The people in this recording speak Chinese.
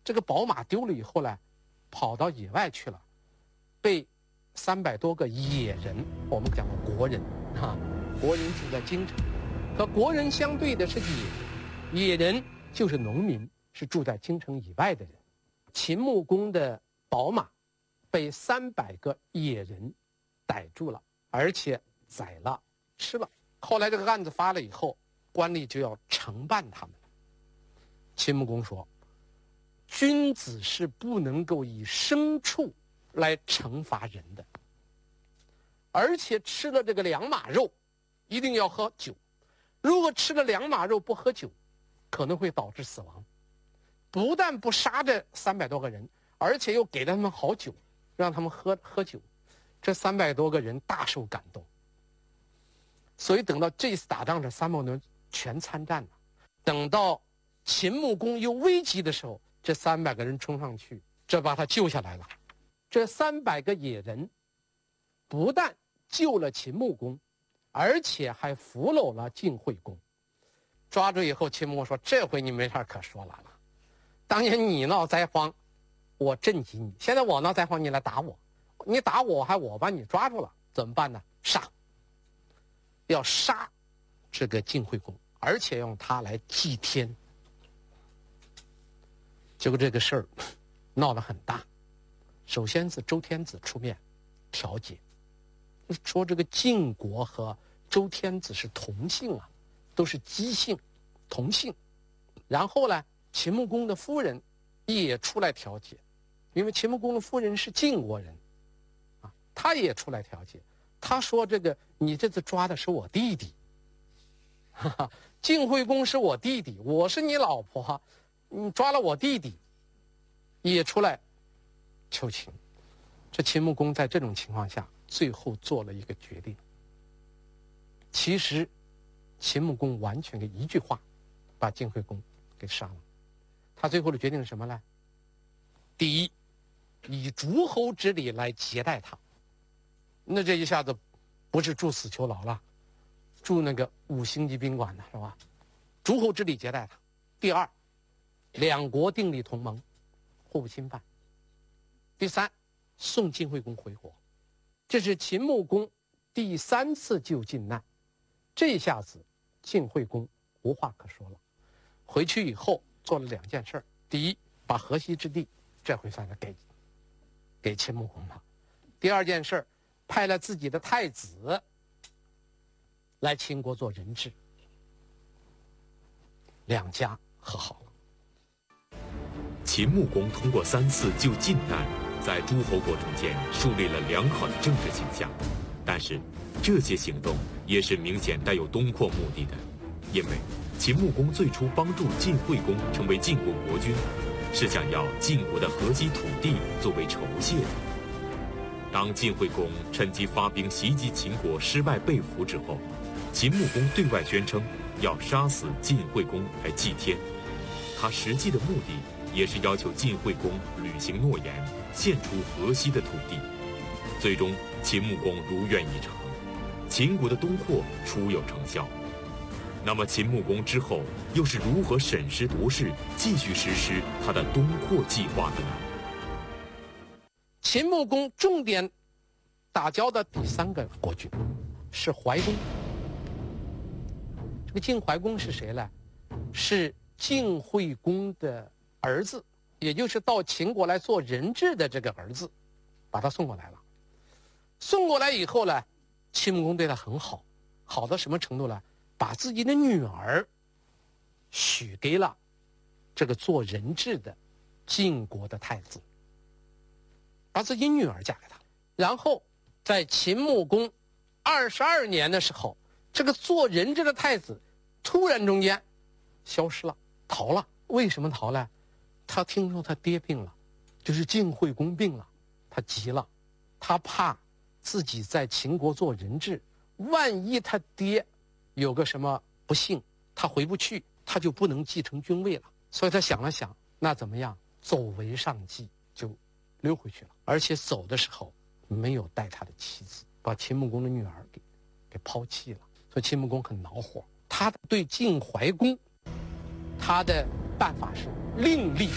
这个宝马丢了以后呢，跑到野外去了，被300多个野人，我们讲过国人啊，国人住在京城，和国人相对的是野人就是农民，是住在京城以外的人。秦穆公的宝马被300个野人逮住了，而且宰了吃了。后来这个案子发了以后，官吏就要惩办他们。秦穆公说，君子是不能够以牲畜来惩罚人的，而且吃了这个良马肉一定要喝酒，如果吃了良马肉不喝酒，可能会导致死亡。不但不杀这300多个人，而且又给了他们好酒，让他们喝酒。这300多个人大受感动，所以等到这次打仗，这300多人全参战了。等到秦穆公有危急的时候，这300个人冲上去，这把他救下来了。这300个野人不但救了秦穆公，而且还俘虏了晋惠公。抓住以后，秦穆公说：“这回你没啥可说了。当年你闹灾荒，我赈济你；现在我闹灾荒，你来打我。你打我，还我把你抓住了，怎么办呢？杀！要杀这个晋惠公，而且用他来祭天。”结果这个事儿闹得很大。首先是周天子出面调解，说这个晋国和周天子是同姓啊，都是姬姓，同姓。然后呢，秦穆公的夫人也出来调解，因为秦穆公的夫人是晋国人啊，他也出来调解。他说：“这个你这次抓的是我弟弟，哈哈，晋惠公是我弟弟，我是你老婆，你抓了我弟弟，也出来求情。”这秦穆公在这种情况下，最后做了一个决定。其实，秦穆公完全给一句话，把晋惠公给杀了。他最后的决定是什么呢？第一，以诸侯之礼来接待他。那这一下子，不是住死囚牢了，住那个5星级宾馆呢，是吧？诸侯之礼接待他。第二，两国订立同盟，互不侵犯。第三，送晋惠公回国。这是秦穆公第3次救晋难。这下子晋惠公无话可说了，回去以后做了2件事。第一，把河西之地这回算是给秦穆公了。第二件事，派了自己的太子来秦国做人质，两家和好了。 秦穆公通过3次救晋难，在诸侯国中间树立了良好的政治形象。但是这些行动也是明显带有东扩目的的，因为秦穆公最初帮助晋惠公成为晋国国君，是想要晋国的河西土地作为酬谢的。当晋惠公趁机发兵袭击秦国失败被俘之后，秦穆公对外宣称要杀死晋惠公来祭天。他实际的目的也是要求晋惠公履行诺言，献出河西的土地。最终秦穆公如愿以偿，秦国的东扩初有成效。那么秦穆公之后又是如何审时度势，继续实施他的东扩计划的呢？ 秦穆公重点打交的第3个国君是怀公。这个晋怀公是谁呢？是晋惠公的儿子，也就是到秦国来做人质的这个儿子，把他送过来了。送过来以后呢，秦穆公对他很好，好到什么程度呢？把自己的女儿许给了这个做人质的晋国的太子，把自己女儿嫁给他。然后在秦穆公22年的时候，这个做人质的太子突然中间消失了，逃了。为什么逃呢？他听说他爹病了，就是晋惠公病了，他急了，他怕自己在秦国做人质，万一他爹有个什么不幸，他回不去，他就不能继承君位了。所以他想了想，那怎么样？走为上计，就溜回去了。而且走的时候没有带他的妻子，把秦穆公的女儿给抛弃了。所以秦穆公很恼火，他对晋怀公，他的办法是另立